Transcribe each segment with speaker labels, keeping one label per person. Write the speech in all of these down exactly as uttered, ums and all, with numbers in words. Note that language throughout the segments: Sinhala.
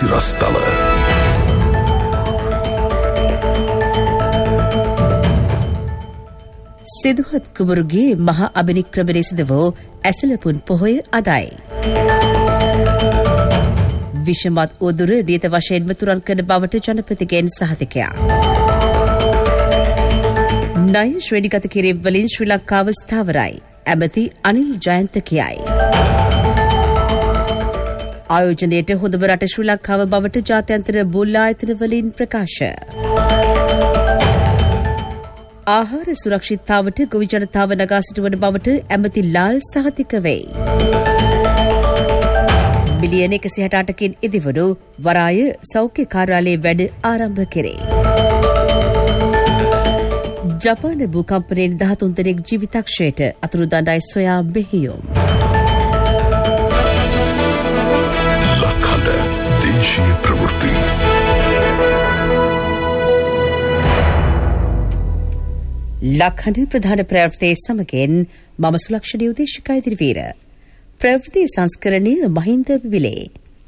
Speaker 1: සිරස්තල
Speaker 2: සිදුහත් කුමරුගේ මහා අභිනික්‍රමණය සිදු වූ ඇසලපුන් පොහොය අදයි. විෂමත් උදුර නියත වශයෙන්ම තුරන් කරන බවට ජනපතිගෙන් සහතිකයක්. ණය ශ්‍රේණිගත කිරීම වලින් ශ්‍රී ලංකාව ස්ථාවරයි. ඇමති අනිල් ජයන්ත කියයි. ආයෝජනයට හොඳම රට ශ්‍රී ලංකාව බවට ජාත්‍යන්තර බුල් ආයතන වලින් ප්‍රකාශ. ආහාර සුරක්ෂිතතාවට ගොවි ජනතාව නගා සිටුවන බවට ඇමති ලාල් සහතික වෙයි. මිලියන එකසිය හැට අටකින් ඉදිවුණු වරාය සෞඛ්‍ය කාර්යාලයේ වැඩ ආරම්භ කෙරේ. ජපාන භූකම්පනයෙන් දහතුන් දෙනෙක් ජීවිතක්ෂයට අතුරුදණ්ඩයි සොයා මෙහෙයුම්.
Speaker 1: ලක්හඬ දේශීය ප්‍රවෘත්ති
Speaker 2: ලක්හඬ ප්‍රධාන ප්‍රවෘත්ති සමගින් මම සුලක්ෂණී උදේශිකා ඉදිරිවීර. ප්‍රවෘත්ති සංස්කරණය මහින්ද විවිලේ.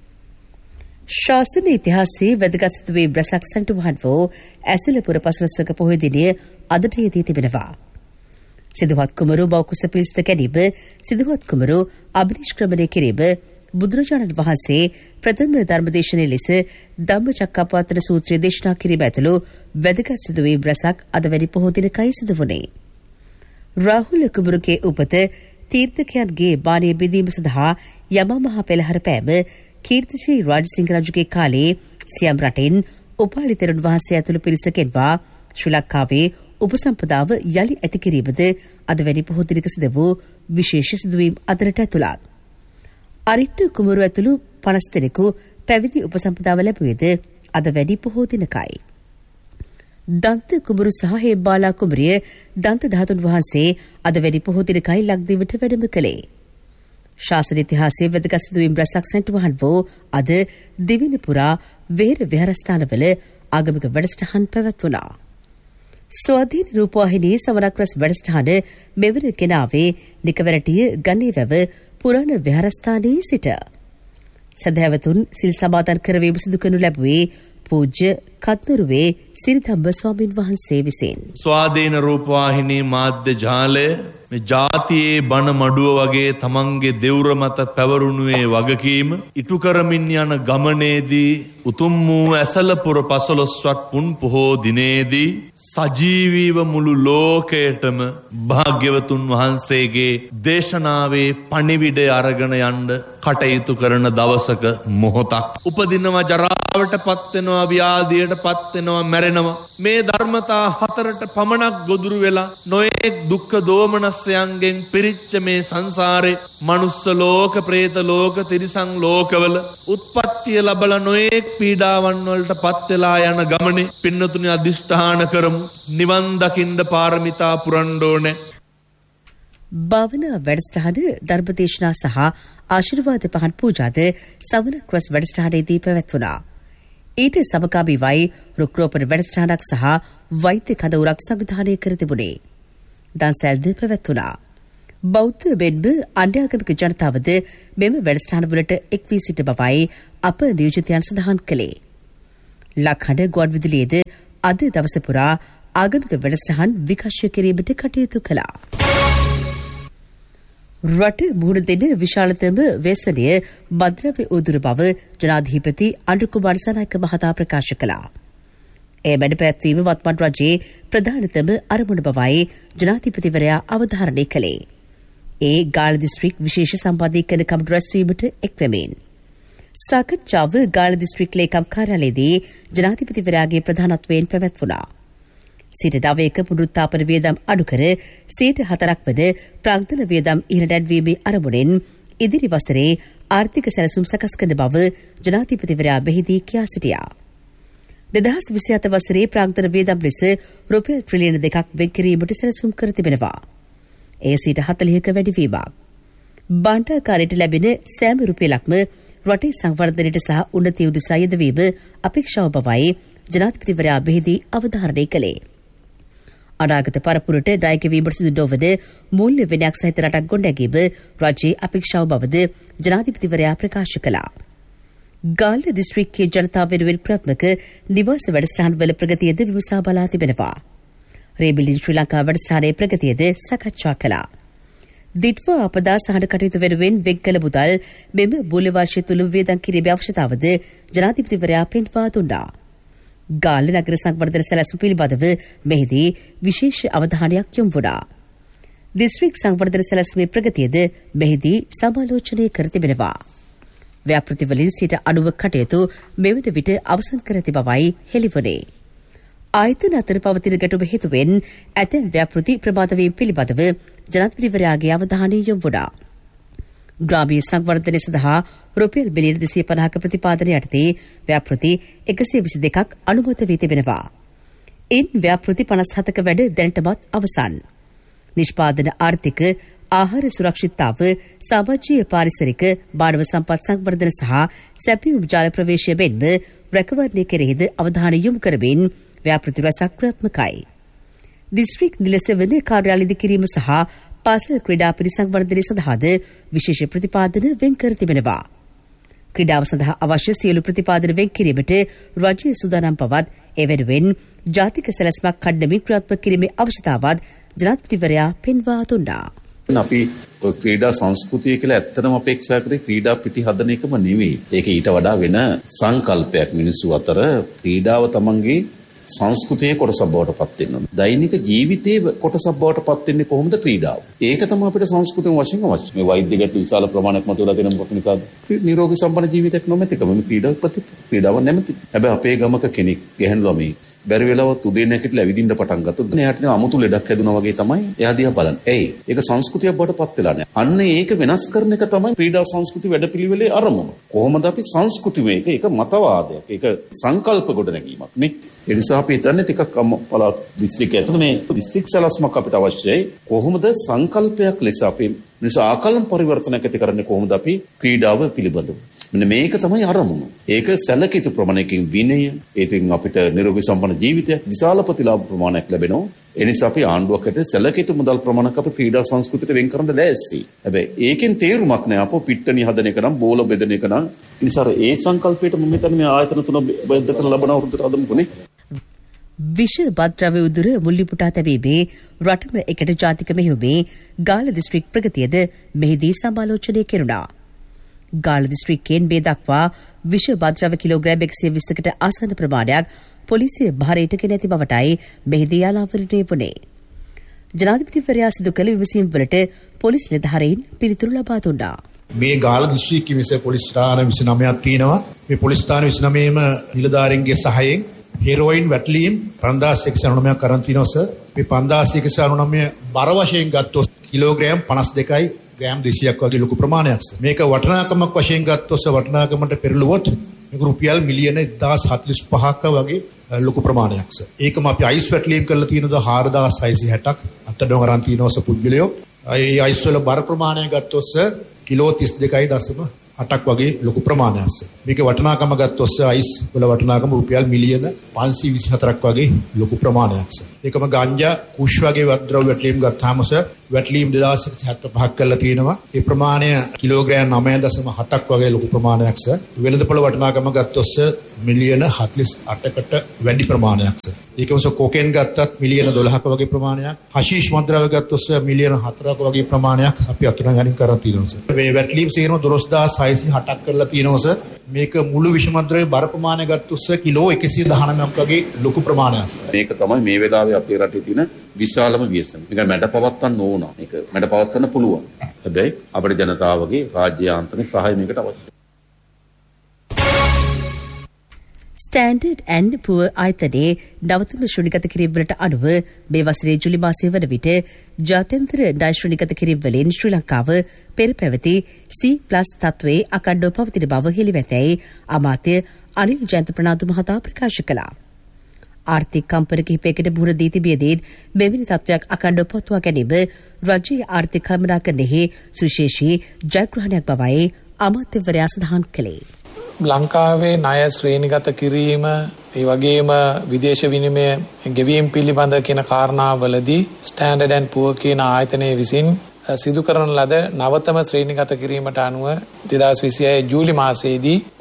Speaker 2: ශාසන ඉතිහාසයේ වැදගත් සිදුවීම් රැසක් සැණටුවහන් වූ ඇසලපුර පසළොස්වක පොහොය දිනය අදට යෙදී තිබෙනවා. සිදුහත් කුමරු බෞකුස පිළිස්ත ගැනීම, සිදුහත් කුමරු අභිනිෂ්ක්‍රමණය කිරීම, බුදුරජාණන් වහන්සේ ප්‍රථම ධර්මදේශනය ලෙස ධම්මචක්කප්පවත්තන සූත්‍රය දේශනා කිරීම ඇතුළු වැදගත් සිදුවීම් රැසක් අද වැනි පොහොය දිනකයි සිදු වුණේ. රාහුල කුමරුගේ උපත, තීර්ථකයන්ගේ බාණය බෙදීම සඳහා යමා මහ පෙළහර පෑම, කීර්තිශ්‍රී රාජසිංහ රජුගේ කාලයේ සියම් රටෙන් උපාලි තෙරුන් වහන්සේ ඇතුළු පිරිසකෙන්වා ශ්‍රී ලංකාවේ උපසම්පදාව යළි ඇති කිරීමද අද වැනි පොහොය දිනක සිදු වූ විශේෂ සිදුවීම් අතරට ඇතුළත්. අරිට්ට කුමරු ඇතුළු පනස් දෙනෙකු පැවිදි උපසම්පදාව ලැබුවේද අද වැඩි පොහොය දිනකයි. දන්ත කුමරු සහ හේබාලා කුමරිය දන්ත ධාතුන් වහන්සේ අද වැඩි පොහොය දිනකයි ලක්දිවට වැඩම කළේ. ශාසන ඉතිහාසයේ වැදගත් සිදුවීම් රැසක් සැණටුවහන් වූ අද දිවින පුරා වෙහෙර විහාරස්ථානවල ආගමික වැඩසටහන් පැවැත්වුණා. ස්වාධීන රූපවාහිනී සමරක් රැස් වැඩසටහන මෙවර ගෙනාවේ නිකවැරටිය ගන්නේවැව පුරාණ විහාරස්ථානයේ සිට. සදහැවතුන් සිල් සමාදන් කරවීම සිදු කරනු ලැබුවේ පූජ්‍ය කත්නුරුවේ සිරිධම්ම ස්වාමින් වහන්සේ විසින්.
Speaker 3: ස්වාධීන රූපවාහිනී මාධ්‍ය ජාලය මේ ජාතියේ බණ මඩුව වගේ තමන්ගේ දෙවුර මත පැවරුණුවේ වගකීම ඉටු කරමින් යන ගමනේදී උතුම් වූ ඇසලපුර පසළොස්වක් පුන් පොහෝ දිනේදී සජීවීව මුළු ලෝකයටම භාග්‍යවතුන් වහන්සේගේ දේශනාවේ පණිවිඩය අරගෙන යන්න කටයුතු කරන දවසක මොහොතක්. උපදිනවා, ජරාවට පත්වෙනවා, ව්‍යාධියට පත්වෙනවා, මැරෙනවා. මේ ධර්මතා හතරට පමණක් ගොදුරු වෙලා නොයෙක් දුක්ඛ දෝමනස්යන්ගෙන් පිරිච්ච මේ සංසාරේ මනුස්ස ලෝක, പ്രേත ලෝක, තිරිසන් ලෝකවල උත්පත්තිය ලැබලා නොයෙක් පීඩාවන් වලට පත් වෙලා යන ගමනේ පින්නතුනි අදිෂ්ඨාන කරමු, නිවන් දකින්න පාරමිතා පුරන්න ඕනේ.
Speaker 2: භාවනා වැඩසටහන, ධර්මදේශනා සහ ආශිර්වාද පහන් පූජාද සවනක් රැස් වැඩසටහනේදී පැවැත්වුණා. ඊට සමගාමීවයි රුක්රෝපණ වැඩසටහනක් සහ වෛද්‍ය කඳවුරක් සංවිධානය කර තිබුණේ. දන්සැල්ද පැවැත්වුණා. බෞද්ධ මෙන්ම අන්‍යාගමික ජනතාවද මෙම වැඩසටහනවලට එක් වී සිට බවයි අප නියෝජිතයන් සඳහන් කළේ. ලක්හඬ ගුවන් විදුලියේද අද දවස පුරා ආගමික වැඩසටහන් විකාශය කිරීමට කටයුතු කළා. රට මුහුණ දෙන විශාලතම ව්‍යසනය මද්‍රව්‍ය උදුර බව ජනාධිපති අනුර කුමාර සනායක මහතා ප්‍රකාශ කළා. ඒ වැඩ පැවැත්වීම වත්මන් රජයේ ප්‍රධානතම අරමුණ බවයි ජනාධිපතිවරයා අවධාරණය කළේ. ඒ ගාල්ල දිස්ත්‍රික් විශේෂ සම්පාදකයන් කමිටු රැස්වීමට එක්වෙමින්. සාකච්ඡාව ගාල්ල දිස්ත්‍රික් ලේකම් කාර්යාලයේදී ජනාධිපතිවරයාගේ ප්‍රධානත්වයෙන් පැවැත්වුණා. සිට නවයක පුනරුත්ථාපන වියදම් අඩු කර සියයට හතරක් වන ප්‍රාග්ධන වියදම් ඉහළ නැංවීමේ අරමුණෙන් ඉදිරි වසරේ ආර්ථික සැලසුම් සකස් කරන බව ජනාධිපතිවරයා මෙහිදී කියා සිටියා. දෙදහස් විසිහත වසරේ ප්‍රාග්ධන වියදම් ලෙස රුපියල් ට්‍රිලියන දෙකක් වෙන් කිරීමට සැලසුම් කර තිබෙනවා. එය සිට හතළිහක වැඩිවීමක්. භාණ්ඩාගාරයට ලැබෙන සෑම රුපියලක්ම රටේ සංවර්ධනයට සහ උන්නතිය උදෙසා යෙදවීම අපේක්ෂාව බවයි ජනාධිපතිවරයා මෙහිදී අවධාරණය කළේ. අනාගත පරපුරට ණයගෙවීමට සිදු නොවන මූල්‍ය විනයක් සහිත රටක් ගොඩනැගීම රජයේ අපේක්ෂාව බවද ජනාධිපතිවරයා ප්‍රකාශ කළා. ගාල්ල දිස්ත්‍රික්කයේ ජනතාව වෙනුවෙන් ක්‍රියාත්මක නිවාස වැඩසටහන්වල ප්‍රගතියද විමසා බලා තිබෙනවා. රේබිලින් ශ්‍රී ලංකා වැඩසටහනේ ප්‍රගතියද සාකච්ඡා කළා. දිට්වා අපදා සහන කටයුතු වෙනුවෙන් වෙන් කළ මුදල් මෙම මූල්‍ය වර්ෂය තුළ වේදම් කිරීමේ අවශ්‍යතාවද ජනාධිපතිවරයා පෙන්වා දුන්නා. ගාල්ල නගර සංවර්ධන සැලැස්ම පිළිබඳව මෙහිදී විශේෂ අවධානයක් යොමු වුණා. දිස්ත්‍රික් සංවර්ධන සැලැස්මේ ප්‍රගතියද මෙහිදී සමාලෝචනය කර තිබෙනවා. ව්‍යාපෘතිවලින් සිට අනුව කටයුතු මෙවන විට අවසන් කර ඇති බවයි හෙළිවුණේ. ආයතන අතර පවතින ගැටුම හේතුවෙන් ඇතැම් ව්‍යාපෘති ප්‍රමාද වීම පිළිබඳව ජනාධිපතිවරයාගේ අවධානය යොමු වුණා. ග්‍රාමීය සංවර්ධනය සඳහා රුපියල් මිලියන දෙසිය පනහක ප්‍රතිපාදනය යටතේ ව්‍යාපෘති එකසිය විසි දෙකක් අනුමත වී තිබෙනවා. ඉන් ව්‍යාපෘති පනස් හතක වැඩ දැනටමත් අවසන්. නිෂ්පාදන ආර්ථික ආහාර සුරක්ෂිතතාව සමාජීය පාරිසරික මානව සම්පත් සංවර්ධන සහ සැපයුම් ජාල ප්‍රවේශය මෙන්ම රැකවරණය කෙරෙහිද අවධානය යොමු කරමින් ව්‍යාපෘති රැසක් ක්‍රියාත්මකයි. දිස්ත්‍රික් නිලසෙවන කාර්යාල ඉදිකිරීම සහ පාසල් ක්‍රීඩා පිරිසංවර්ධනය සඳහාද විශේෂ ප්‍රතිපාදන වෙන් කර තිබෙනවා. ක්‍රීඩාව සඳහා අවශ්‍ය සියලු ප්‍රතිපාදන වෙන් කිරීමට රජය සූදානම් බවත් ඒ වෙනුවෙන් ජාතික සැලැස්මක් කඩමින් ක්‍රියාත්මක කිරීමේ අවශ්‍යතාවත් ජනාධිපතිවරයා පෙන්වා දුන්නා.
Speaker 4: අපි ක්‍රීඩා සංස්කෘතිය කියලා ඇත්තටම අපේක්ෂා කරේ ක්‍රීඩා පිටි හදන එකම නෙවෙයි. ඒක ඊට වඩා වෙන සංකල්පයක් මිනිස්සු අතර ක්‍රීඩාව තමන්ගේ සංස්කෘතියේ කොටසක් බවට පත් වෙනවා. දෛනික ජීවිතයේ කොටසක් බවට පත් වෙන්නේ කොහොමද ක්‍රීඩාව? ඒක තමයි අපිට සංස්කෘතිය වශයෙන් අවශ්‍ය. මේ වෛද්‍ය ගැටළු විශාල ප්‍රමාණයක් මතුවලා තියෙන මොකක් නිසාද? නිරෝගී සම්පන්න ජීවිතයක් නොමැතිකම මේ ක්‍රීඩාව ප්‍රති ක්‍රීඩාව නැමැති. හැබැයි අපේ ගමක කෙනෙක් ගැහෙන ළමයි බැරි වෙලාවත් උදේ නැගිටලා ඇවිදින්න පටන් ගත්තොත් එයාට අමුතු ලෙඩක් හැදුනා වගේ තමයි එයා දිහා බලන්නේ. එයි ඒක සංස්කෘතියක් බවට පත් වෙලා නැහැ. අන්න ඒක වෙනස් කරන එක තමයි ක්‍රීඩා සංස්කෘති වැඩපිළිවෙලේ අරමුණ. කොහොමද අපි සංස්කෘති මේක ඒක මතවාදයක්. ඒක සංකල්ප ගොඩ නැගීමක් නේ. ඒ නිසා අපි හිතන්නේ ටිකක් පළාත් දිස්ත්‍රික්කය ඇතුළේ මේ දිස්ත්‍රික් සැලැස්මක් අපිට අවශ්‍යයි. කොහොමද සංකල්පයක් ලෙස අපි මිනිස්සු ආකල්ප පරිවර්තනයක් ඇති කරන්නේ කොහොමද අපි ක්‍රීඩාව පිළිබඳව. මෙන්න මේක තමයි අරමුණ. ඒක සැලකිතු ප්‍රමාණයකින් විනය, ඒකෙන් අපිට නිරෝගී සම්පන්න ජීවිතයක්, විශාල ප්‍රතිලාභ ප්‍රමාණයක් ලැබෙනවා. ඒ නිසා අපි ආණ්ඩුවකට සැලකිතු මුදල් ප්‍රමාණයක් අපේ ක්‍රීඩා සංස්කෘතියට වෙන් කරන්න ලෑස්ති. හැබැයි ඒකෙන් තේරුමක් නෑ අපෝ පිට්ටනිය හදන එක නම් බෝල බෙදන එක නම්. ඒ නිසා ඒ සංකල්පයට මම හිතන්නේ මේ ආයතන තුන බෙද කරලා ලබන අවුරුද්දට අදමුකුනේ.
Speaker 2: විෂ බද්ද්‍රව්‍ය උදුර මුල්ලිපුටා තැබීමේ රටම එකට ජාතික මෙහෙයුමේ ගාල්ල දිස්ත්‍රික් ප්‍රගතියද මෙහිදී සමාලෝචනය කෙරුණා. ගාල්ල දිස්ත්‍රික්කයෙන් මේ දක්වා විෂ බද්ද්‍රව්‍ය කිලෝග්‍රෑම් එකසිය විස්සකට ආසන්න ප්‍රමාණයක් පොලිසිය භාරයට ගෙන ඇති බවටයි මෙහිදී අනාවරණය වුණේ. ජනාධිපතිවරයා සිදු කළ විමසීම් වලට පොලිස් නිලධාරීන් පිළිතුරු ලබා දුන්නා.
Speaker 5: මේ ගාල්ල දිස්ත්‍රික්කයේ විශේෂ පොලිස් ස්ථාන විසිනමයක් තියෙනවා. මේ පොලිස් ස්ථාන විසිනමයේම නිලධාරීන්ගේ සහයෙන් හෙරෝයින් වැටලීම් පන්දාස් එකසිය අනූනවයක් අරන් තිනවා සර්. මේ පන්දාස් එකසිය අනූනවය බර වශයෙන් ගත්තොත් කිලෝග්‍රෑම් පනස් දෙකයි ග්‍රෑම් දෙසීයක් වගේ ලොකු ප්‍රමාණයක්. මේක වටිනාකමක් වශයෙන් ගත්තොත් වටිනාකමට පෙරළුවොත් මේක රුපියල් මිලියන එකදාස් හතළිස් පහක වගේ ලොකු ප්‍රමාණයක්. ඒකම අපි අයිස් වැටලීම් කරලා තියෙනවා හාරදාස් හයසිය හැටක් අටඩොන් අරන් තිනවා පුද්ගලයෝ. ඒ අයිස් වල බර ප්‍රමාණය ගත්තොත් කිලෝ තිස් දෙකයි දශම අටක් වගේ ලොකු ප්‍රමාණයක්. මේකේ වටිනාකම ගත්තොත් අයිස් වල වටිනාකම රුපියල් මිලියන පන්සිය විසි හතරක් වගේ ලොකු ප්‍රමාණයක්. ඒකම ගංජා කුෂ් වගේ ද්‍රව්‍ය වැටලීම් ගත්තාම වැටලීම් දෙදාස් එකසිය හැත්තෑ පහක් කරලා තියෙනවා. ඒ ප්‍රමාණය කිලෝග්‍රෑම් නවය දශම හතක් වගේ ලොකු ප්‍රමාණයක්. වෙළඳපොළ වටිනාකම ගත්තොත් මිලියන හතළිස් අටකට වැඩි ප්‍රමාණයක්. ඒකම කොකේන් ගත්තත් මිලියන දොළහක වගේ ප්‍රමාණයක්. හෂීෂ් මද්ද්‍රව්‍ය ගත්තොත් මිලියන හතරක වගේ ප්‍රමාණයක් අපි අතුරුදහන් කරන් තියෙනවා. මේ වැටලීම් සේරම දොළොස්දාස් හයසිය හතක් කරලා තියෙනවා. මේක මුළු විෂමද්‍රව්‍ය බර ප්‍රමාණය ගත්තොත් කිලෝ එකසිය දහනවයක් වගේ ලොකු ප්‍රමාණයක්. මේක තමයි මේ වෙලාවේ අපේ රටේ තියෙන විශාලම ව්‍යසනය. මේක මැඩ පවත්වන්න ඕන. මේක මැඩ පවත්වන්න පුළුවන්. හැබැයි අපේ ජනතාවගේ රාජ්‍ය යාන්ත්‍රණයේ සහාය මේකට අවශ්‍යයි.
Speaker 2: ස්ටෑන්ඩඩ් ඇන්ඩ් පුවර් ආයතනයේ නවතම ශ්‍රේණිගත කිරීම්වලට අනුව මේ වසරේ ජුලි මාසය වන විට ජාත්‍යන්තර ණය ශ්‍රේණිගත කිරීම්වලින් ශ්‍රී ලංකාව පෙර පැවති C+ තත්ත්වයේ අකණ්ඩව පවතින බව හෙළිවැතැයි අමාත්‍ය අනිල් ජයන්ත ප්‍රනාන්දු මහතා ප්‍රකාශ කළා. ආර්ථික කම්පන කිහිපයකට මුහුණ දී තිබියදීත් මෙවැනි තත්ත්වයක් අකණ්ඩව පවත්වා ගැනීම රජයේ ආර්ථික කළමනාකරණයෙහි සුවිශේෂී ජයග්‍රහණයක් බවයි අමාත්‍යවරයා සඳහන් කළේ.
Speaker 6: ලංකාවේ ණය ශ්‍රේණිගත කිරීම ඒ වගේම විදේශ විනිමය ගෙවීම් පිළිබඳ කියන කාරණාවලදී ස්ටෑන්ඩඩ් ඇන්ඩ් පුවර් කියන ආයතනය විසින් සිදු කරන ලද නවතම ශ්‍රේණිගත කිරීමට අනුව දෙදාස් විසිහය ජූලි මාසයේදී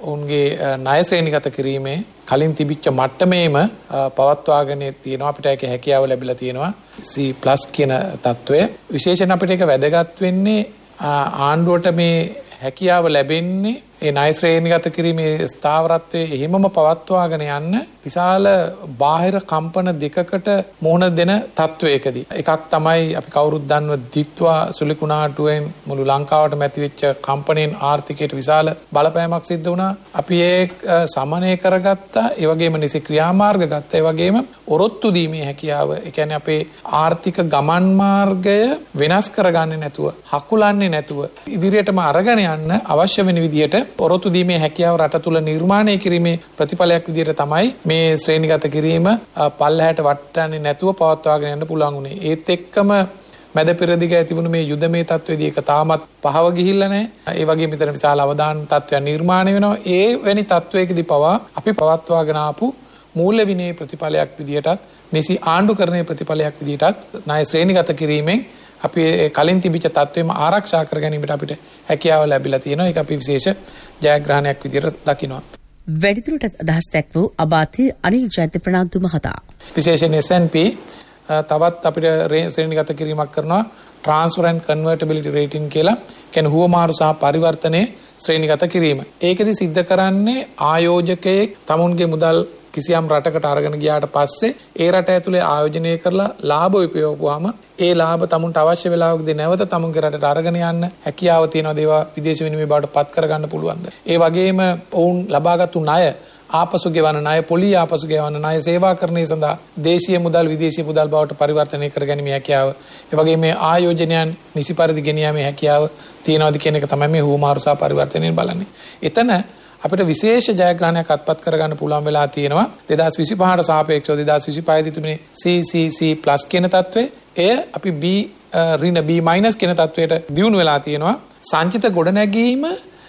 Speaker 6: ඔවුන්ගේ ණය ශ්‍රේණිගත කිරීමේ කලින් තිබිච්ච මට්ටමේම පවත්වාගෙන තියෙනවා. අපිට ඒක හැකියාව ලැබිලා තියෙනවා C+ කියන තත්වය. විශේෂයෙන් අපිට ඒක වැදගත් වෙන්නේ ආණ්ඩුවට මේ හැකියාව ලැබෙන්නේ ඒ ණය ශ්‍රේණිගත කිරීමේ ස්ථාවරත්වයේ එහෙමම පවත්වාගෙන යන්න විශාල බාහිර කම්පන දෙකකට මුහුණ දෙන තත්වයකදී. එකක් තමයි අපි කවුරුත් දන්නව දිත්වා සුලිකුණාටුවෙන් මුළු ලංකාවට මැතිවෙච්ච කම්පණයෙන් ආර්ථිකයට විශාල බලපෑමක් සිද්ධ වුණා. අපි ඒ සමනය කරගත්තා. ඒ වගේම නිසි ක්‍රියාමාර්ග ගත්තා. ඒ වගේම ඔරොත්තු දීමේ හැකියාව. ඒ කියන්නේ අපේ ආර්ථික ගමන් මාර්ගය වෙනස් කරගන්නේ නැතුව, හකුලන්නේ නැතුව ඉදිරියටම අරගෙන යන්න අවශ්‍ය වෙන විදියට ඔරොත්තු දීමේ හැකියාව රට තුල නිර්මාණය කිරීමේ ප්‍රතිඵලයක් විදිහට තමයි මේ ශ්‍රේණිගත කිරීම පල්ලහැට වටන්නේ නැතුව පවත්වාගෙන යන්න පුළුවන් උනේ. ඒත් එක්කම මැද පෙරදිග තිබුණු මේ යුදමේ තත්ත්වයේදී ඒක තාමත් පහව ගිහිල්ලා නැහැ. ඒ වගේම විතර විශාල අවදාන තත්ත්වයක් නිර්මාණය වෙනවා. ඒ වැනි තත්ත්වයකදී පවා අපි පවත්වාගෙන ආපු මූල්‍ය විනය ප්‍රතිඵලයක් විදිහටත් නිසි ආණ්ඩුකරණයේ ප්‍රතිඵලයක් විදිහටත් ණය ශ්‍රේණිගත කිරීමෙන් අපි කලින් තිබිච්ච තත්ත්වෙම ආරක්ෂා කර ගැනීමට අපිට හැකියාව ලැබිලා තියෙනවා. ඒක අපි විශේෂ ජයග්‍රහණයක් විදිහට දකිනවා.
Speaker 2: වැඩිදුරටත් අදහස් දැක්වූ අබාති අනිල් ජයන්ත ප්‍රනාන්දු මහතා.
Speaker 6: විශේෂයෙන් S and P තවත් අපිට ශ්‍රේණිගත කිරීමක් කරනවා transfer and convertibility rating කියලා. කියන්නේ හුවමාරු සහ පරිවර්තනයේ ශ්‍රේණිගත කිරීම. ඒකෙදි සිද්ධ කරන්නේ ආයෝජකයෙක් තමුන්ගේ මුදල් කිසියම් රටකට අරගෙන ගියාට පස්සේ ඒ රට ඇතුලේ ආයෝජනය කරලා ලාභ උපයෝගුවාම ඒ ලාභ තමුන්ට අවශ්‍ය වෙලාවකදී නැවත තමුන්ගේ රටට අරගෙන යන්න හැකියාව තියෙනවා. ඒවා විදේශ විනිමය බවට පත් කරගන්න පුළුවන්ද? ඒ වගේම ඔවුන් ලබාගත්තු ණය ආපසු ගෙවන ණය, පොලී ආපසු ගෙවන ණය සේවාකරණය සඳහා දේශීය මුදල් විදේශීය මුදල් බවට පරිවර්තනය කර ගැනීමේ හැකියාව, ඒ වගේම මේ ආයෝජනයන් නිසි පරිදි ගෙන යාමේ හැකියාව තියනවාද කියන එක තමයි මේ හුවමාරු සහ පරිවර්තනයෙන් බලන්නේ. එතන අපිට විශේෂ ජයග්‍රහණයක් අත්පත් කරගන්න පුළුවන් වෙලා තියෙනවා. දෙදාස් විසිපහට සාපේක්ෂව දෙදාස් විසිපහ දී තිබුණේ C C C+ කියන තත්ත්වය. එය අපි B ඍණ B- කියන තත්ත්වයට දියුණු වෙලා තියෙනවා. සංචිත ගොඩනැගීම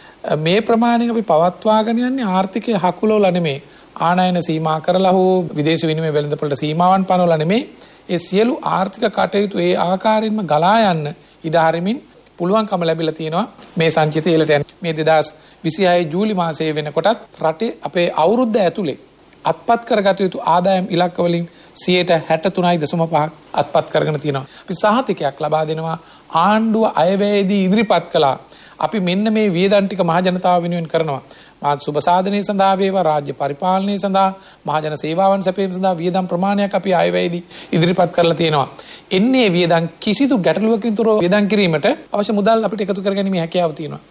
Speaker 6: මේ ප්‍රමාණයෙන් අපි පවත්වාගෙන යන්නේ ආර්ථිකය හකුලවලා නෙමෙයි. ආනයන සීමා කරලා හෝ විදේශ විනිමය වෙළඳපොළට සීමාවන් පනවලා නෙමෙයි. ඒ සියලු ආර්ථික කටයුතු ඒ ආකාරයෙන්ම ගලා යන්න ඉඩ හරිමින් පුළුවන්කම ලැබිලා තියෙනවා මේ සංචිතය ඉහළට යන. මේ දෙදාස් විසිහය ජූලි මාසයේ වෙනකොටත් රටේ අපේ අවුරුද්ද ඇතුලේ අත්පත් කරගත යුතු ආදායම් ඉලක්ක වලින් සියයට හැට තුනයි දශම පහක් අත්පත් කරගෙන තියෙනවා. අපි සහතිකයක් ලබා දෙනවා ආණ්ඩුව අයවැයේදී ඉදිරිපත් කළා. අපි මෙන්න මේ වියදම් ටික මහ ජනතාව වෙනුවෙන් කරනවා. මා සුබ සාධනයේ සඳහා වේවා, රාජ්‍ය පරිපාලනයේ සඳහා, මහජන සේවාවන් සැපයීම සඳහා වියදම් ප්‍රමාණයක් අපි අයවැයේදී ඉදිරිපත් කරලා තියෙනවා. එන්නේ වියදම් කිසිදු ගැටලුවකින් තොරව වියදම් කිරීමට අවශ්‍ය මුදල් අපිට එකතු කරගැනීමේ හැකියාව තියෙනවා.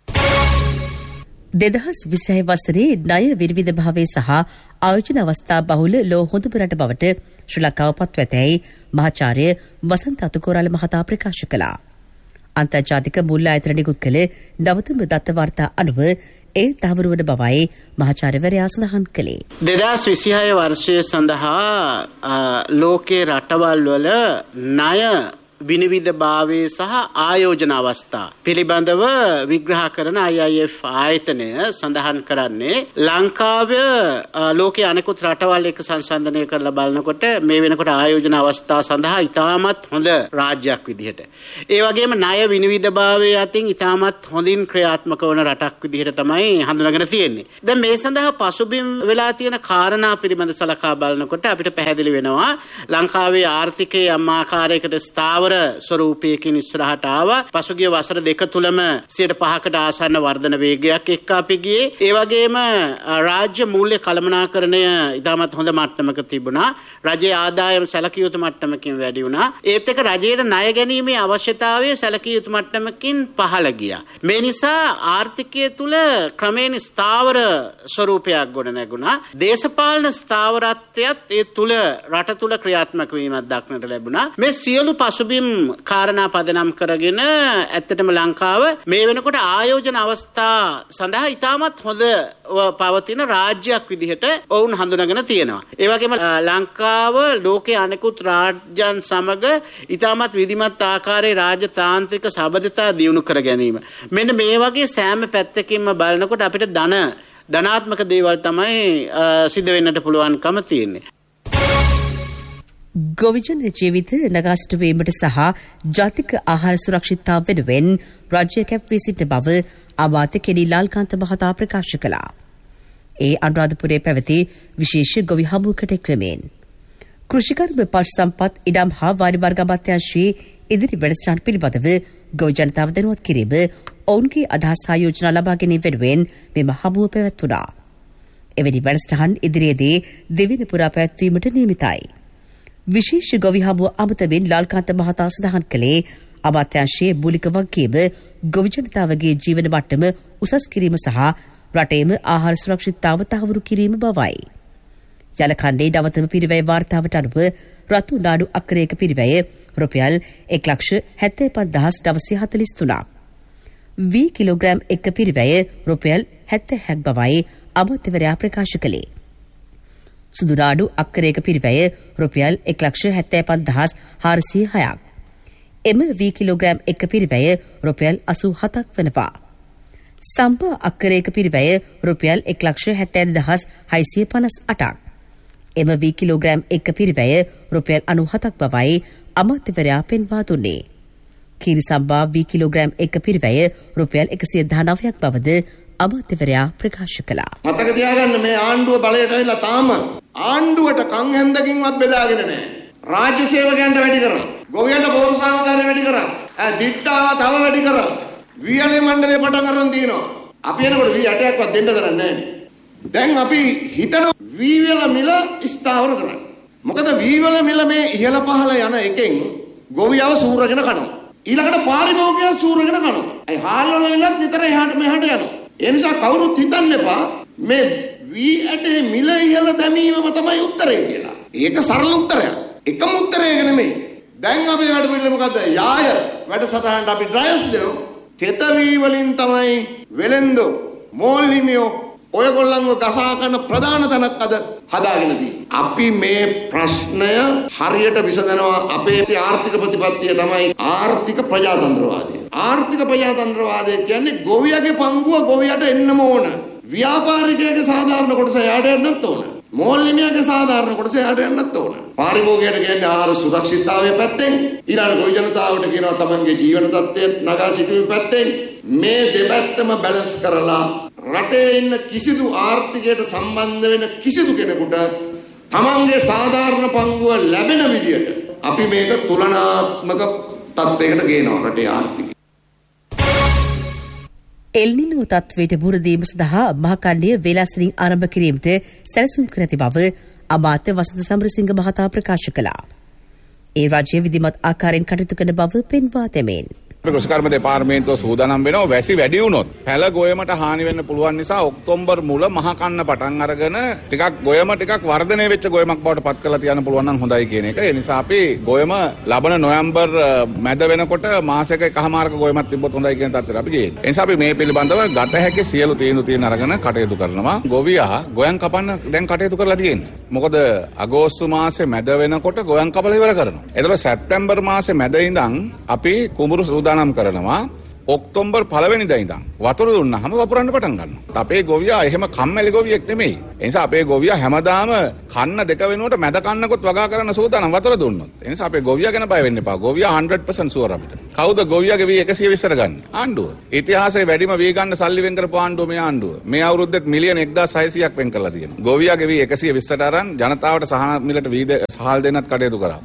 Speaker 2: දෙදහස් විසිහය වසරේ ණය විවිධභාවය සහ ආයෝජන අවස්ථා බහුල ලෝ හොඳම රට බවට ශ්‍රී ලංකාව පත්ව ඇතැයි මහාචාර්ය වසන්ත අතුකෝරාල මහතා ප්‍රකාශ කළා. අන්තර්ජාතික මුල්‍ය ආයතන නිකුත් කළ නවතම දත්ත වාර්තා අනුව ඒ තහවුරු වන බවයි මහාචාර්යවරයා සඳහන් කළේ.
Speaker 7: දෙදහස් විසිහය වර්ෂය සඳහා ලෝකේ රටවල් වල ණය විනිවිදභාවය සහ ආයෝජන අවස්ථා පිළිබඳව විග්‍රහ කරන I I F ආයතනය සඳහන් කරන්නේ ලංකාවේ ලෝකයේ අනෙකුත් රටවල් එක්ක සංසන්දනය කරලා බලනකොට මේ වෙනකොට ආයෝජන අවස්ථා සඳහා ඉතාමත් හොඳ රාජ්‍යයක් විදිහට, ඒ වගේම ණය විනිවිදභාවය අතින් ඉතාමත් හොඳින් ක්‍රියාත්මක වන රටක් විදිහට තමයි හඳුනාගෙන තියෙන්නේ. දැන් මේ සඳහා පසුබිම් වෙලා තියෙන කාරණා පිළිබඳ සලකා බලනකොට අපිට පැහැදිලි වෙනවා ලංකාවේ ආර්ථිකයේ යම් ආකාරයකට ස්ථාවර ස්වරූපයකින් ඉස්සරහට ආවා. පසුගිය වසර දෙක තුලම සියයට පහකට ආසන්න වර්ධන වේගයක් එක්ක අපි ගියේ. ඒ වගේම රාජ්‍ය මූල්‍ය කළමනාකරණය ඉතාමත් හොඳ මට්ටමක තිබුණා. රජයේ ආදායම සැලකිය යුතු මට්ටමකින් වැඩි වුණා. ඒත් එක්ක රජයේ ණය ගැනීමේ අවශ්‍යතාවය සැලකිය යුතු මට්ටමකින් පහළ ගියා. මේ නිසා ආර්ථිකය තුල ක්‍රමයෙන් ස්ථාවර ස්වරූපයක් ගොඩ නැගුණා. දේශපාලන ස්ථාවරත්වයත් ඒ තුල රට තුල ක්‍රියාත්මක වීමක් දක්නට ලැබුණා. මේ සියලු පසුබිම් කාරණා පදනම් කරගෙන ඇත්තටම ලංකාව මේ වෙනකොට ආයෝජන අවස්ථා සඳහා ඉතාමත් හොඳ පවතින රාජ්‍යයක් විදිහට ඔවුන් හඳුනාගෙන තියෙනවා. ඒ වගේම ලංකාව ලෝකයේ අනෙකුත් රාජ්‍යයන් සමග ඉතාමත් විධිමත් ආකාරයේ රාජතාන්ත්‍රික සබඳතා දියුණු කර ගැනීම. මෙන්න මේ වගේ සෑම පැත්තකින්ම බලනකොට අපිට ධන ධනාත්මක දේවල් තමයි සිද්ධ වෙන්නට පුළුවන්කම තියෙන්නේ.
Speaker 2: ගොවිජන ජීවිත නගා සිටුවීමට සහ ජාතික ආහාර සුරක්ෂිතතාව වෙනුවෙන් රාජ්‍ය කැප් වී සිටින බව අමාත්‍ය කෙනී ලාල්කාන්ත මහතා ප්‍රකාශ කළා. ඒ අනුරාධපුරයේ පැවති විශේෂ ගොවි හමුවකට එක්වමින්. කෘෂිකර්ම පශු සම්පත් ඉඩම් හා වාරි වර්ග අමාත්‍යාංශයේ ඉදිරි වැඩසටහන් පිළිබඳව ගොවි ජනතාව දැනුවත් කිරීම ඔවුන්ගේ අදහස් හා යෝජනා ලබා ගැනීම වෙනුවෙන් මෙම හමුව පැවැත්වුණා. එවැනි වැඩසටහන් ඉදිරියේදී දෙවෙනි පුරා පැවැත්වීමට නියමිතයි. විශේෂ ගොවි හමුව අමතමින් ලාල්කාන්ත මහතා සඳහන් කළේ අමාත්‍යාංශයේ මූලික වගකීම ගොවි ජනතාවගේ ජීවන මට්ටම උසස් කිරීම සහ රටේම ආහාර සුරක්ෂිතතාව තහවුරු කිරීම බවයි. යලකණ්ඩේ නවතම පිරිවැය වාර්තාවට අනුව රතු නාඩු අක්කරයක පිරිවැය රුපියල් එක ලක්ෂ හැත්තෑ පන්දහස් නවසිය හතළිස් තුනක්. වී කිලෝග්‍රෑම් එක පිරිවැය රුපියල් හැත්තෑහක් බවයි අමාත්‍යවරයා ප්‍රකාශ කළේ. සුදු නාඩු අක්කරයක පිරිවැය රුපියල් එක ලක්ෂ හැත්තෑ පන්දහස් හාරසිය හයක්. එම වී කිලෝග්‍රෑම් එක පිරිවැය රුපියල් අසූ හතක් වනවා. සම්පා අක්කරයක පිරිවැය රුපියල් එක ලක්ෂ හැත්තෑ දහස් හයසිය පනස් අටක්. එම වී කිලෝග්‍රෑම් එක පිරිවැය රුපියල් අනූහතක් බවයි අමාත්‍යවරයා පෙන්වා දුන්නේ. කීරි සම්බා වී කිලෝග්‍රෑම් එක පිරිවැය රුපියල් එකසිය දහනවයක් බවද අමාත්‍යවරයා ප්‍රකාශ කළා.
Speaker 8: මතක තියාගන්න මේ ආණ්ඩුව බලයට ඇවිල්ලා තාම ආණ්ඩුවට කන් හැන්දකින්වත් බෙදාගෙන නැහැ. රාජ්‍ය සේවකයන්ට වැඩි කරා. ගොවියන්ට පෞරසාධාරණ වැඩි කරා. ඈ දිට්ඨාව තව වැඩි කරා. වීඇලේ මණ්ඩලේ පටන් අරන් තියෙනවා. අපි එනකොට වී අටයක්වත් දෙන්න කරන්නේ නැහැ. දැන් අපි හිතන වීවල මිල ස්ථාවර කරන්න. මොකද වීවල මිල මේ ඉහළ පහළ යන එකෙන් ගොවියව සූරගෙන කනවා. ඊළඟට පාරිභෝගිකය සූරගෙන කනවා. ඒ හාල් වල මිලත් නිතර එහාට මෙහාට යනවා. ඒ නිසා කවුරුත් හිතන්න එපා මේ වී ඇටේ මිල ඉහළ දැමීමම තමයි උත්තරේ කියලා. ඒක සරල උත්තරයක්. එකම උත්තරයක නෙමෙයි. දැන් අපේ වැඩ පිළිවෙල මොකද්ද? යාය වැඩසටහනට අපි ඩ්‍රයර්ස් දෙනවා. තෙත වී වලින් තමයි වෙලෙන්දෝ මෝල් හිමියෝ ඔයගොල්ලන්ව ගසා කරන ප්‍රධාන තැනක් අද හදාගෙන තියෙන්නේ. අපි මේ ප්‍රශ්නය හරියට විසඳනවා. අපේ ආර්ථික ප්‍රතිපත්තිය තමයි ආර්ථික ප්‍රජාතන්ත්‍රවාදය. ආර්ථික ප්‍රජාතන්ත්‍රවාදය කියන්නේ ගොවියගේ පංගුව ගොවියට එන්නම ඕන. ව්‍යාපාරිකයාගේ සාධාරණ කොටස එයාට එන්නත් ඕන. මෝල්ලිමියාගේ සාධාරණ කොටස එයාට එන්නත් ඕන. පාරිභෝගිකයට කියන්නේ ආහාර සුරක්ෂිතතාවය පැත්තෙන්, ඊළඟ ගොවි ජනතාවට කියනවා තමන්ගේ ජීවන තත්ත්වය නගා සිටුවීම පැත්තෙන් මේ දෙපැත්තම බැලන්ස් කරලා රටේ ඉන්න කිසිදු ආර්ථිකයට සම්බන්ධ වෙන කිසිදු කෙනෙකුට තමන්ගේ සාධාරණ පංගුව ලැබෙන විදියට අපි මේක තුලනාත්මක තත්ත්වයකට ගේනවා රටේ ආර්ථිකය.
Speaker 2: එල්නිනෝ තත්ත්වයට මුහුණ සඳහා මහකණ්ඩය වේලාසනින් ආරම්භ කිරීමට සැලසුම් කර ඇති බව අමාත්‍ය වසන්ත සමරසිංහ මහතා ප්‍රකාශ කළා. ඒ රාජ්‍ය විධිමත් ආකාරයෙන් කටයුතු කරන බව පෙන්වා දෙමින්.
Speaker 9: කෘෂිකර්ම දෙපාර්තමේන්තුව සූදානම් වෙනවා වැසි වැඩි වුණොත් පැල ගොයමට හානි වෙන්න පුළුවන් නිසා ඔක්තෝබර් මුල මහ කන්න පටන් අරගෙන ටිකක් ගොයම ටිකක් වර්ධනය වෙච්ච ගොයමක් බවට පත් කරලා තියන්න පුළුවන් නම් හොඳයි කියන එක. ඒ නිසා අපි ගොයම ලබන නොවැම්බර් මැද වෙනකොට මාසයක එකමාරක ගොයමක් තිබ්බොත් හොඳයි කියන තත්ත්වයට අපි ගියේ. ඒ නිසා අපි මේ පිළිබඳව ගත හැකි සියලු තීන්දුව තියෙන අරගෙන කටයුතු කරනවා. ගොවියා ගොයන් කපන්න දැන් කටයුතු කරලා තියෙන්නේ. මොකද අගෝස්තු මාසේ මැද වෙනකොට ගොයන් කපලා ඉවර කරනවා. එතකොට සැප්තැම්බර් මාසේ මැද ඉඳන් අපි කුඹුරු සූදානම් කරනවා. ඔක්තෝබර් පළවෙනිදා ඉඳන් වතුර දුන්නාම වපුරන්න පටන් ගන්නවා. අපේ ගොවියා එහෙම කම්මැලි ගොවියෙක් නෙමෙයි. ඒ නිසා අපේ ගොවියා හැමදාම කන්න දෙක වෙනුවට මැද කන්නකොත් වගා කරන්න සූදානම් වතුර දුන්නොත්. ඒ නිසා අපේ ගොවියා ගැන බය වෙන්න එපා. ගොවියා හන්ඩ්‍රඩ් පර්සන්ට් ෂුවර් අපිට. කවුද ගොවියාගේ වී එකසිය විස්සට ගන්න? ආණ්ඩුව. ඉතිහාසයේ වැඩිම වී ගන්න සල්ලි වෙන් කරපු ආණ්ඩුව මේ ආණ්ඩුව. මේ අවුරුද්දෙත් මිලියන එක්දාස් හයසීයක් වෙන් කරලා තියෙනවා. ගොවියාගේ වී එකසිය විස්සට අරන් ජනතාවට සහන මිලට වී සහල් දෙන්නත් කටයුතු කරා.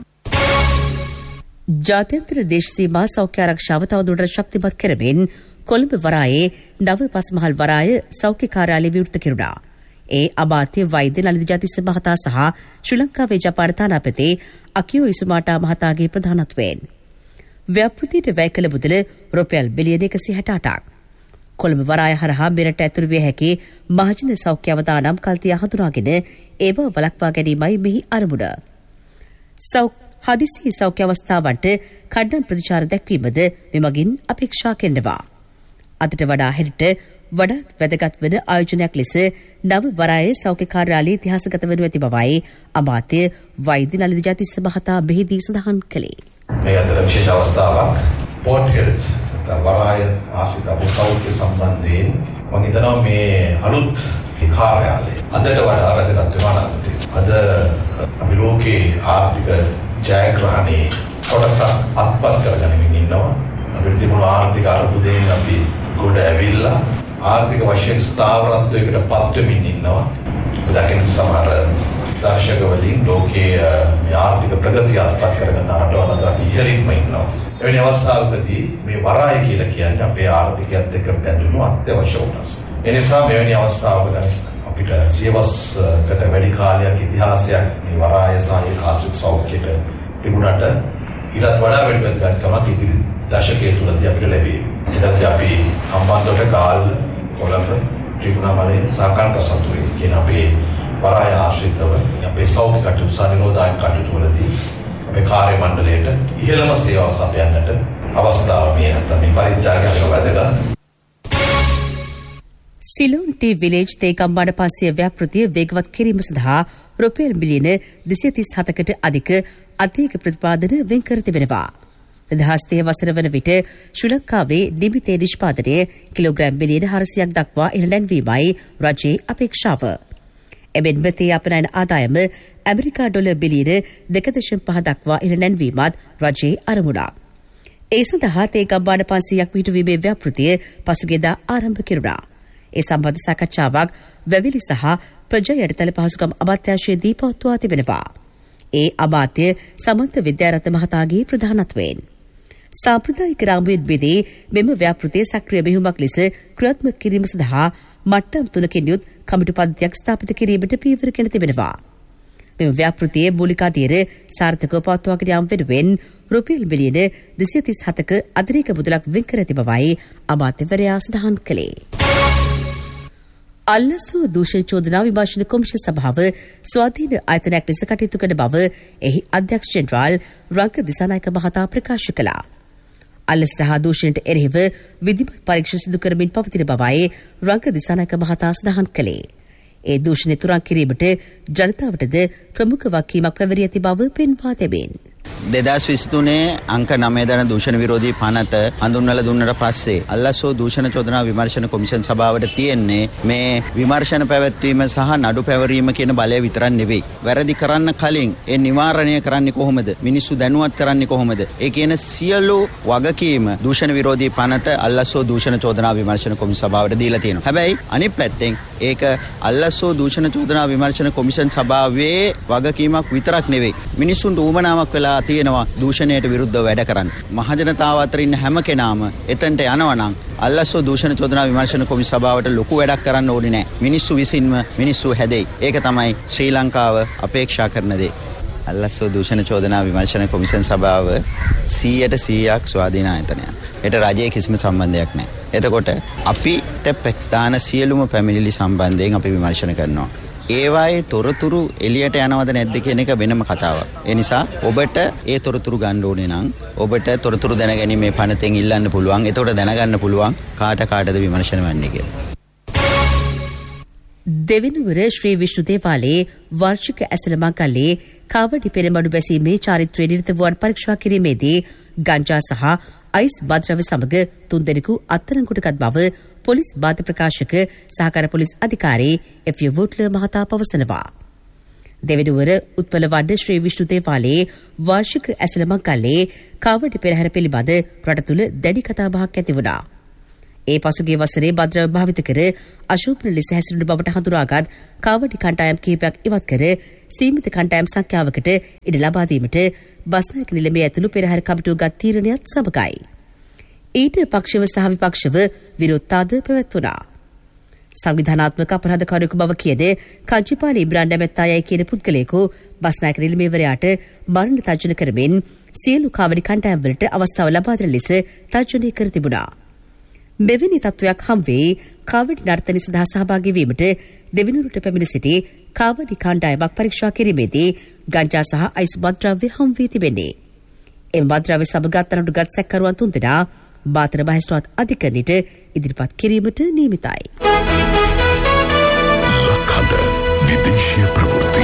Speaker 2: ජාත්‍යන්තර දේශ සීමා සෞඛ්‍ය ආරක්ෂාව තවදුරටත් ශක්තිමත් කරමින් කොළඹ වරායේ නව පස්මහල් වරාය සෞඛ්‍ය කාර්යාලය විවෘත කෙරුණා. ඒ අමාත්‍ය වෛද්‍ය නලින් ජාතිස්ස මහතා සහ ශ්‍රී ලංකාවේ ජපාන තානාපති අකියෝ ඉසුමාටා මහතාගේ ප්‍රධානත්වයෙන් ව්‍යාපෘතියට වැය කළ මුදල රුපියල් බිලියන එකසිය හැට අටක්. කොළඹ වරාය හරහා මෙරට ඇතුළු විය හැකි මහජන සෞඛ්‍ය අවදානම් කල්තිය හඳුනාගෙන ඒවා වළක්වා ගැනීමයි මෙහි අරමුණ. සෞඛ්‍ය හදිසි සෞඛ්‍ය අවස්ථාවන්ට කඩන ප්‍රතිචාර දැක්වීමද මෙමගින් අපේක්ෂා කෙරෙනවා. අදට වඩා හෙට වඩාත් වැදගත් වන ආයෝජනයක් ලෙස නව වරාය සෞඛ්‍ය කාර්යාලයේ ඉතිහාසගත වනු ඇති බවයි අමාත්‍ය වෛද්‍ය නලින් ජාතිස්ස මහතා මෙහිදී සඳහන් කළේ.
Speaker 10: මේ අතර විශේෂ අවස්ථාවක් පෝට් හෙල්ත් වරාය ආශ්‍රිත සෞඛ්‍ය සම්බන්ධයෙන් මම හිතනවා මේ අලුත් කාර්යාලය අදට වඩා වැදගත් වෙනවා. අද අපි ලෝකේ ආර්ථික ජයග්‍රහණයේ කොටස අත්පත් කරගනිමින් ඉන්නවා. අපිට තිබුණු ආර්ථික අර්බුදයෙන් අපි ගොඩ ඇවිල්ලා ආර්ථික වශයෙන් ස්ථාවරත්වයකට පත් වෙමින් ඉන්නවා. දකින්න සමහර දර්ශක වලින් ලෝකයේ මේ ආර්ථික ප්‍රගතිය අත්පත් කරගන්න රටවල් අතර අපි ඉහළින්ම ඉන්නවා. එවැනි අවස්ථාවකදී මේ වරාය කියලා කියන්නේ අපේ ආර්ථිකයත් එක්ක බැඳුණු අත්‍යවශ්‍ය කොටස්. ඒ නිසා මෙවැනි අවස්ථාවක දැන් අපිට සියවස්කට වැඩි කාලයක් ඉතිහාසයක් මේ වරාය සහ ආශ්‍රිත සෞඛ්‍යයට තිබුණාට ඊටත් වඩා වැඩි වැදගත්කමක් ඉදිරි දශකයේ තුලදී අපිට ලැබේ. එතනදී අපි හම්බන්තොට ගාල්ල කොළඹ ත්‍රිකුණාමලය සාකල්ක සතුරේ කියන අපේ වරාය ආශ්‍රිතව අපේ සෞඛ්‍ය කටයුතු සහ නිරෝධායන කටයුතු වලදී අපේ කාර්ය මණ්ඩලයට ඉහළම සේවාව සපයන්නට අවස්ථාව මේ නැත්නම් මේ පරිත්‍යාගය වැදගත්.
Speaker 2: සිලෝන් ටී විලේජ් තේකම්බාඩ පන්සිය ව්‍යාපෘතිය වේගවත් කිරීම සඳහා රුපියල් මිලියන දෙසිය තිස් හතකට අධික අධික ප්‍රතිපාදන වෙන් කර තිබෙනවා. දහස්තේ වසර වන විට ශ්‍රී ලංකාවේ නිමිතේ නිෂ්පාදනය කිලෝග්‍රෑම් මිලියන හාරසියක් දක්වා ඉහළ නැන්වීමයි රජයේ අපේක්ෂාව. එමෙන්ම තේ අපනයන ආදායම ඇමරිකා ඩොලර් බිලියන දෙක දශම පහ දක්වා ඉහළ නැන්වීමත් රජයේ අරමුණක්. ඒ සඳහා තේ ගම්බාන පන්සියයක් පිහිටුවීමේ ව්‍යාපෘතිය පසුගියදා ආරම්භ කෙරුණා. ඒ සම්බන්ධ සාකච්ඡාවක් වැවිලි සහ ප්‍රජා යටිතල පහසුකම් අමාත්‍යාංශයේදී පවත්වා තිබෙනවා. ඒ අමාත්‍ය සමන්ත විද්‍යාරත්න මහතාගේ ප්‍රධානත්වයෙන් සාම්ප්‍රදායික රාමුවෙන් බෙදී මෙම ව්‍යාපෘතිය සක්‍රිය මෙහෙයුමක් ලෙස ක්‍රියාත්මක කිරීම සඳහා මට්ටම් තුනකින් යුත් කමිටු පද්ධතියක් ස්ථාපිත කිරීමට පියවර ගෙන තිබෙනවා. මෙම ව්‍යාපෘතියේ මූලික අධීර සාර්ථකව පවත්වාගෙන යාම වෙනුවෙන් රුපියල් මිලියන දෙසිය තිස් හතක අතිරේක මුදලක් වෙන් කර ඇති බවයි අමාත්‍යවරයා සඳහන් කළේ. අල්ලසු දූෂණ චෝදනා විමර්ශන කොමිෂන් සභාව ස්වාධීන ආයතනයක් ලෙස කටයුතු කරන බව එහි අධ්‍යක්ෂ ජෙනරාල් රංග දිසානායක මහතා ප්‍රකාශ කළා. අල්ලස් රහ දූෂණයට එරෙහිව විධිමත් පරීක්ෂණ සිදු කරමින් පවතින බවයි රංග දිසානායක මහතා සඳහන් කළේ. ඒ දූෂණය තුරන් කිරීමට ජනතාවටද ප්‍රමුඛ වගකීමක් පැවරී ඇති බව පෙන්වා දෙමින්
Speaker 11: දෙදස් විසිතුනේ අංක නවය දන දූෂණ විරෝධී පනත හඳුන්වලා දුන්නට පස්සේ අල්ලසෝ දූෂණ චෝදනා විමර්ශන කොමිෂන් සභාවට තියෙන්නේ මේ විමර්ශන පැවැත්වීම සහ නඩු පැවරීම කියන බලය විතරක් නෙවෙයි. වැරදි කරන්න කලින් ඒ නිවාරණය කරන්නේ කොහොමද? මිනිස්සු දැනුවත් කරන්නේ කොහොමද? ඒ කියන සියලු වගකීම දූෂණ විරෝධී පනත අල්ලසෝ දූෂණ චෝදනා විමර්ශන කොමිෂන් සභාවට දීලා තියෙනවා. හැබැයි අනිත් පැත්තෙන් ඒක අල්ලසෝ දූෂණ චෝදනා විමර්ශන කොමිෂන් සභාවේ වගකීමක් විතරක් නෙවෙයි. මිනිස්සුන්ට උවමනාවක් වෙලා තියෙනවා දූෂණයට විරුද්ධව වැඩ කරන්න. මහජනතාව අතර ඉන්න හැම කෙනාම එතනට යනවා නම් අල්ලසෝ දූෂණ චෝදනා විමර්ශන කොමිෂන් සභාවට ලොකු වැඩක් කරන්න ඕනේ නැහැ. මිනිස්සු විසින්ම මිනිස්සු හැදෙයි. ඒක තමයි ශ්‍රී ලංකාව අපේක්ෂා කරන දේ. අල්ලසෝ දූෂණ චෝදනා විමර්ශන කොමිෂන් සභාව සීයට සීයක් ස්වාධීන ආයතනයක්. ඒට රජයේ කිසිම සම්බන්ධයක් නැහැ. එතකොට අපිට පැක්ස්ථාන සියලුම පැමිණිලි සම්බන්ධයෙන් අපි විමර්ශන කරනවා. ඒවායේ තොරතුරු එළියට යනවද නැද්ද කියන එක වෙනම කතාවක්. ඒ නිසා ඔබට ඒ තොරතුරු ගන්න ඕනේ නම් ඔබට තොරතුරු දැනගැනීමේ පනතෙන් ඉල්ලන්න පුළුවන්. එතකොට දැනගන්න පුළුවන් කාට කාටද විමර්ශන වෙන්නේ කියලා.
Speaker 2: දෙවෙනුවර ශ්‍රී විෂ්ණු දේවාලයේ වාර්ෂික ඇසළ මංගල්‍යයේ කාවඩි පෙරමඩු බැසීමේ චාරිත්‍රයේ නිරත වූවන් පරීක්ෂා කිරීමේදී ගංජා සහ අයිස් බද්‍රව්‍ය සමග තුන් දෙනෙකු අත්අඩංගුවටගත් බව police බාධ්‍ය ප්‍රකාශක සහකාර police Adhikari F you වෝට්ලර් මහතා පවසනවා. දෙවෙනුවර උත්පලවඩ ශ්‍රී විෂ්ණු දේවාලයේ වාර්ෂික ඇසළ මංගල්‍යයේ කාවඩි පෙරහැර පිළිබඳ රට තුළ දැඩි කතාබහක් ඇති වුණා. ඒ පසුගිය වසරේ භද්‍රව භාවිත කර අශෝභන ලෙස හැසිරුණු බවට හඳුනාගත් කාවඩි කණ්ඩායම් කිහිපයක් ඉවත් කර සීමිත කණ්ඩායම් සංඛ්‍යාවකට ඉඩ ලබා දීමට බස්නායක නිලමේ ඇතුළු පෙරහැර කමිටුව ගත් තීරණයත් සමගයි. ඊට පක්ෂව සහ විපක්ෂව විරෝධතාද පැවැත්වුණා. සංවිධානාත්මක අපරාධකාරයෙකු බව කියන කංචිපාල ඉම්රාන් නැමැත්තායයි කියන පුද්ගලයෙකු බස්නායක නිලමේවරයාට මරණ තර්ජන කරමින් සියලු කාවඩි කණ්ඩායම් වලට අවස්ථාව ලබා දෙන ලෙස තර්ජනය කර තිබුණා. මෙවැනි තත්ත්වයක් හම්වේ කාවඩි නර්තනය සඳහා සහභාගී වීමට දෙවෙනුවරට පැමිණ සිටි කාවඩි කණ්ඩායමක් පරීක්ෂා කිරීමේදී ගංජා සහ අයිස් මත්ද්‍රව්‍ය හමු වී තිබෙන්නේ. එම මත්ද්‍රව්‍ය සමග අත්අඩංගුවටගත් සැකකරුවන් තුන්දෙනා බාතර මහේස්ත්‍රාත් අධිකරණයට ඉදිරිපත් කිරීමට නියමිතයි.
Speaker 1: ලක්හඬ විදේශීය ප්‍රවෘත්ති.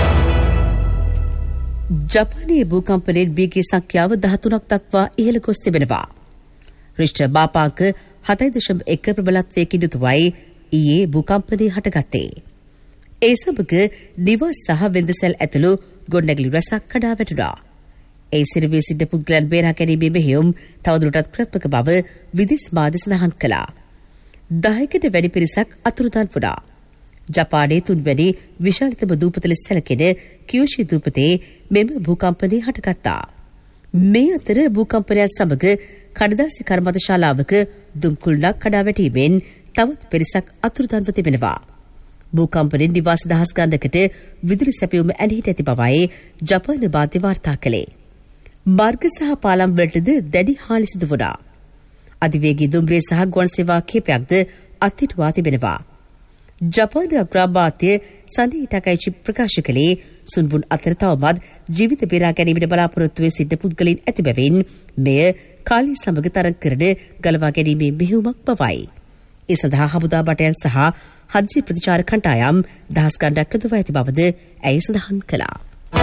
Speaker 2: ජපානයේ භූකම්පනයෙන් බියගේ සංඛ්‍යාව දහතුනක් දක්වා ඉහළ ගොස් තිබෙනවා. රිශ්ටර් මාපාංක හතයි දශම එක ප්‍රබලත්වයකින් යුතුවයි ඊයේ භූකම්පනය හටගත්තේ. ඒ සමග නිවාස සහ වෙළඳසැල් ඇතුළු ගොඩනැගිලි රැසක් කඩා වැටුණා. ඒ සිරවී සිට පුද්ගලයන් බේරා ගැනීමේ මෙහෙයුම් තවදුරටත් ක්‍රියාත්මක බව විදේශ මාධ්‍ය සඳහන් කළා. දහයකට වැඩි පිරිසක් අතුරුදන් වුණා. ජපානයේ තුන්වැනි විශාලතම දූපත ලෙස සැලකෙන කියුෂි දූපතේ මෙම භූකම්පනය හටගත්තා. මේ අතර භූකම්පනයත් සමග කඩදාසි කර්මාන්ත ශාලාවක දුම්කුල්ලක් කඩා වැටීමෙන් තවත් පිරිසක් අතුරුදන්ව තිබෙනවා. භූකම්පනයෙන් නිවාස දහස් ගණනකට විදුලි සැපයුම ඇනහිට ඇති බවයි ජපාන මාධ්‍ය වාර්තා කළේ. මාර්ග සහ පාලම් වලටද දැඩි හානි සිදු වුණා. අධිවේගී දුම්රිය සහ ගුවන් සේවා කිහිපයක්ද අත්හිටුවා තිබෙනවා. ජපාන අග්‍රාමාත්‍ය සනී ටකයිචි ප්‍රකාශ කළේ සුන්බුන් අතර තවමත් ජීවිත බේරා ගැනීමට බලාපොරොත්තු වී සිටින පුද්ගලයන් ඇති බැවින් මෙය කාලය සමග තරඟ කරන ගලවා ගැනීමේ මෙහෙයුමක් බවයි. ඒ සඳහා හමුදා බටයන් සහ හදිසි ප්‍රතිචාර කණ්ඩායම් දහස් ගණනක් යොදවා ඇති බවද ඇය සඳහන් කළා.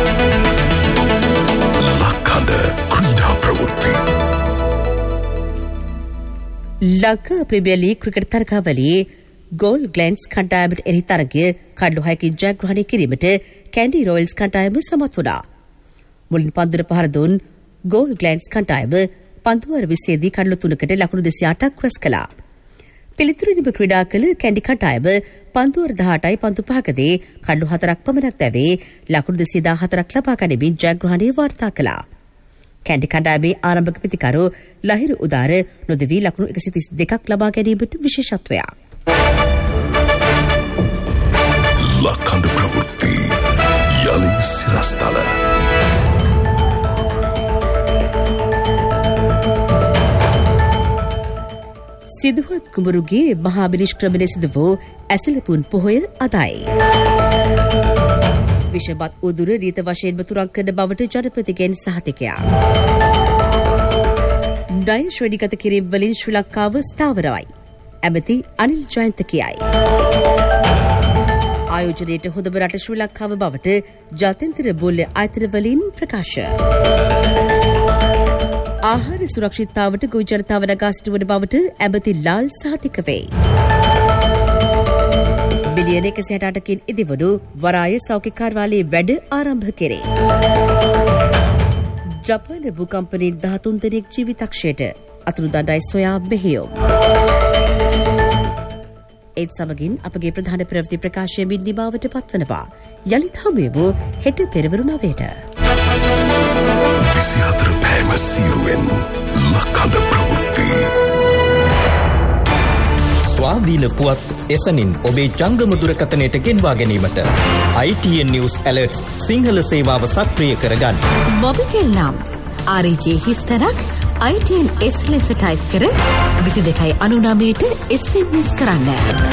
Speaker 1: ලක්හඬ ක්‍රීඩා ප්‍රවෘත්ති.
Speaker 2: Lanka premier league cricket තරගාවලියේ goal ග්ලැන්ඩ්ස් කණ්ඩායමට එරෙහි තරගය කඩලු හයකින් ජයග්‍රහණය කිරීමට කැන්ඩි රොයල්ස් කණ්ඩායම සමත් වුණා. මුලින් පන්දුර පහර දුන් ගෝල් ග්ලැන්ඩ්ස් කණ්ඩායම පන්දුවර විස්සේදී කඩලු තුනකට ලකුණු දෙසිය අටක් රැස් කළා. පිළිතුරින්ම ක්‍රීඩා කළ කැන්ඩි කණ්ඩායම පන්දුවර දහඅටයි පන්දු පහකදී කඩලු හතරක් පමණක් දැවේ ලකුණු දෙසිය දහහතරක් ලබා ගනිමින් ජයග්‍රහණය වාර්තා කළා. කැන්ඩි කණ්ඩායමේ ආරම්භක ප්‍රතිකරු ලහිරු උදාර නොදෙවී ලකුණු එකසිය තිස් දෙකක් ලබා ගැනීමට විශේෂත්වයක්.
Speaker 1: ලක්හඬ ප්‍රවෘත්ති යලි සිරස්තල.
Speaker 2: සිදුහත් කුමරුගේ මහා බිනිෂ්ක්‍රමණය සිදු වූ ඇසලපුන් පොහොය අදයි. විෂමත් උදුර රීත වශයෙන්ම තුරන් කරන බවට ජනපතිගෙන් සහතිකයක්. ණය ශ්‍රේණිගත කිරීම් වලින් ශ්‍රී ලංකාව ස්ථාවරයි. ඇමති අනිල් ජයන්ත කියයි. ආයෝජනයට හොඳම රට ශ්‍රී ලංකාව බවට ජාත්‍යන්තර බෝල්‍ය ආයතන වලින් ප්‍රකාශ. ආහාර සුරක්ෂිතතාවට ගොවි ජනතාව නගා සිටුවන බවට ඇමති ලාල් සහතික වේ. බිලියන එකසිය හැටඅටකින් ඉදිවුණු වරාය සෞඛ්‍ය කාර්යාලයේ වැඩ ආරම්භ කෙරේ. ජපාන භූකම්පනයෙන් දහතුන් දෙනෙක් ජීවිතක්ෂයට අතුරුදණ්ඩයි සොයා මෙහෙයුම්. ඒත් සමගින් අපගේ ප්‍රධාන ප්‍රවෘත්ති ප්‍රකාශයමින් නිමාවට පත්වනවා. යළිත් හමුවෙමු හෙට පෙරවරු නවයට.
Speaker 1: විසිහතර පෑම සීරුවෙන් ලක්හඬ ප්‍රවෘත්ති.
Speaker 12: ස්වාධීන පුවත් එසනින් ඔබේ ජංගම දුරකථනයට ගෙන්වා ගැනීමට I T N News Alerts Sinhala සේවාව සක්‍රිය කරගන්න.
Speaker 13: මොබිටෙල් නම් R J හිස්තරක් I T N S ලෙස ටයිප් කර විසි දෙකයි අනුනවයට S M S කරන්න.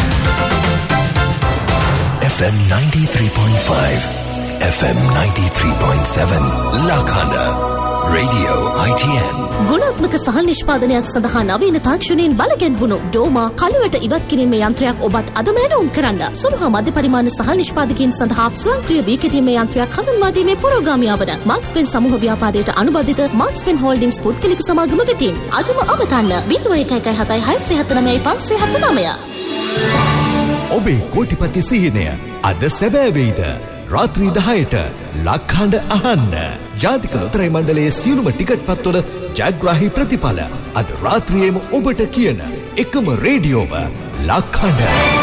Speaker 1: F M ninety-three point five, F M ninety-three point seven, Lakhanda, Radio I T N.
Speaker 13: ගුණාත්මක සහල් නිෂ්පාදනයක් සඳහා නවීන තාක්ෂණයෙන් බලගැන්වුණු ඩෝමා කළුවට ඉවත් කිරීමේ යන්ත්‍රයක් ඔබත් අදම ඇනවුම් කරන්න. සුළු හා මධ්‍ය පරිමාණ සහල් නිෂ්පාදකයන් සඳහා ස්වයංක්‍රීය වී කෙටීමේ යන්ත්‍රයක් හඳුන්වා දීමේ පුරෝගාමියා වන මාක්ස් පෙන් සමූහ ව්‍යාපාරයට අනුබද්ධිත මාක්ස් පෙන් හෝල්ඩින්ග්ස් පුද්ගලික සමාගම වෙතින් අදම අමතන්න ලින්ක් එක එකයි හතයි හයසිය හතනවය පන්සිය හතනවය.
Speaker 14: ඔබේ කෝටිපති සිහිනය අද සැබෑ වෙයිද? රාත්‍රී දහයට ලක්හඬ අහන්න. ජාතික ලොතරැයි මණ්ඩලයේ සියලුම ටිකට් පත්වල ජයග්‍රාහී ප්‍රතිඵල අද රාත්‍රියේම ඔබට කියන එකම රේඩියෝව ලක්හඬ.